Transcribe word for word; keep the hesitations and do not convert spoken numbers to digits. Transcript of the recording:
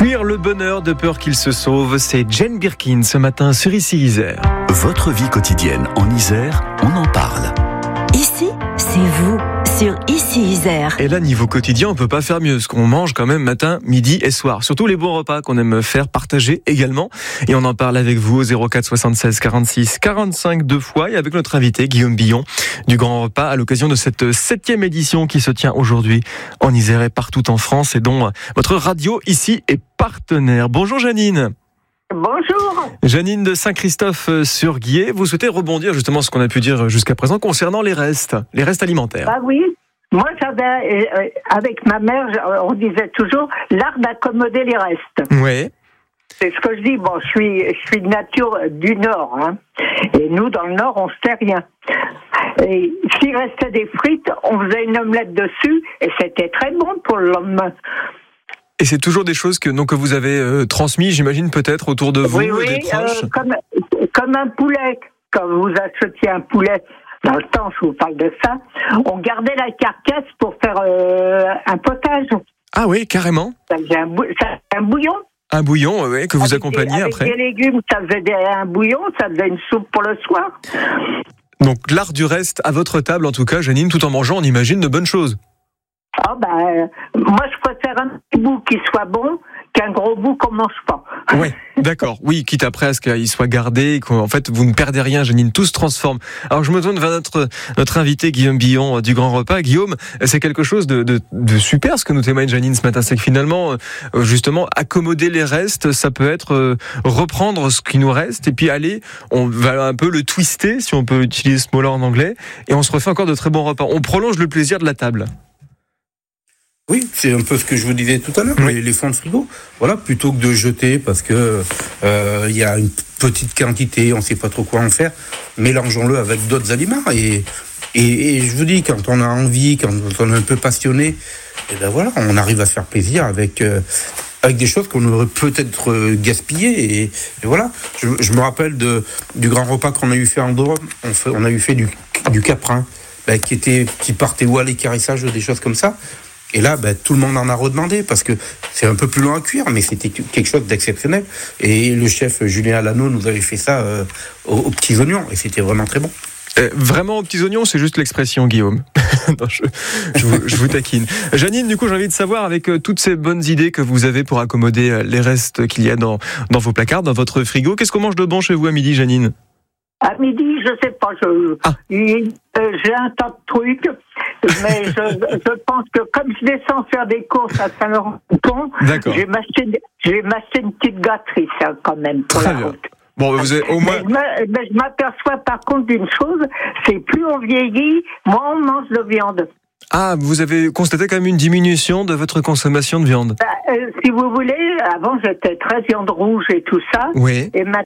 Fuir le bonheur de peur qu'il se sauve, c'est Jane Birkin ce matin sur Issy-Isère. Votre vie quotidienne en Isère, on en parle. Ici, c'est vous, sur Issy-Isère. Et là, niveau quotidien, on peut pas faire mieux. Ce qu'on mange quand même matin, midi et soir. Surtout les bons repas qu'on aime faire partager également. Et on en parle avec vous au zéro quatre soixante-seize quarante-six quarante-cinq deux fois et avec notre invité Guillaume Billon du Grand Repas à l'occasion de cette septième édition qui se tient aujourd'hui en Isère et partout en France et dont votre radio ici est partenaire. Bonjour Janine. Bonjour. Janine de Saint-Christophe-sur-Guiers, vous souhaitez rebondir justement sur ce qu'on a pu dire jusqu'à présent concernant les restes, les restes alimentaires. Ah oui, moi j'avais, euh, avec ma mère, on disait toujours l'art d'accommoder les restes. Oui. C'est ce que je dis, bon, je suis, je suis de nature du Nord, hein. Et nous, dans le Nord, on se tait rien. Et s'il restait des frites, on faisait une omelette dessus, et c'était très bon pour le lendemain. Et c'est toujours des choses que, donc, que vous avez euh, transmises, j'imagine, peut-être autour de vous, oui, oui, des proches. Euh, comme, comme un poulet. Quand vous achetiez un poulet, dans le temps, je vous parle de ça, on gardait la carcasse pour faire euh, un potage. Ah oui, carrément. Ça faisait un, bou- ça faisait un bouillon. Un bouillon, oui, que vous avec accompagnez des, avec après. Des légumes, ça faisait des, un bouillon, ça faisait une soupe pour le soir. Donc l'art du reste à votre table, en tout cas, Janine, tout en mangeant, on imagine de bonnes choses. Ah ben, euh, moi je préfère un petit bout qui soit bon qu'un gros bout qu'on mange pas. Oui, d'accord. Oui, quitte après à ce qu'il soit gardé, qu'en fait vous ne perdez rien, Janine, tout se transforme. Alors je me tourne vers notre, notre invité Guillaume Billon du Grand Repas. Guillaume, c'est quelque chose de, de, de super ce que nous témoigne Janine ce matin, c'est que finalement, justement, accommoder les restes, ça peut être reprendre ce qui nous reste et puis aller, on va un peu le twister, si on peut utiliser ce mot-là en anglais, et on se refait encore de très bons repas. On prolonge le plaisir de la table. Oui, c'est un peu ce que je vous disais tout à l'heure, oui. les, les fonds de frigo. Voilà, plutôt que de jeter parce que euh, il y a une petite quantité, on sait pas trop quoi en faire, mélangeons-le avec d'autres aliments. Et, et, et je vous dis, quand on a envie, quand on est un peu passionné, et ben voilà, on arrive à faire plaisir avec euh, avec des choses qu'on aurait peut-être euh, gaspillées. Et, et voilà, je, je me rappelle de du grand repas qu'on a eu fait en Drôme. On, fait, on a eu fait du du caprin, ben, qui était qui partait ou à l'équarrissage, des choses comme ça. Et là, ben, tout le monde en a redemandé parce que c'est un peu plus long à cuire, mais c'était quelque chose d'exceptionnel. Et le chef Julien Alano nous avait fait ça euh, aux, aux petits oignons, et c'était vraiment très bon. Euh, vraiment aux petits oignons, c'est juste l'expression, Guillaume. non, je, je, vous, je vous taquine. Janine, du coup, j'ai envie de savoir, avec euh, toutes ces bonnes idées que vous avez pour accommoder euh, les restes qu'il y a dans, dans vos placards, dans votre frigo, qu'est-ce qu'on mange de bon chez vous à midi, Janine ? À midi, je sais pas, je, Ah. euh, j'ai un tas de trucs, mais je, je pense que comme je descends faire des courses à Saint-Laurent-du-Pont, j'ai m'acheté, j'ai m'acheté une petite gâterie, ça, quand même, pour Très la bien. route. Bon, vous avez au moins. Mais, je, mais je m'aperçois par contre d'une chose, c'est plus on vieillit, moins on mange de viande. Ah, vous avez constaté quand même une diminution de votre consommation de viande. Bah, euh, si vous voulez, avant j'étais très viande rouge et tout ça, Oui. et maintenant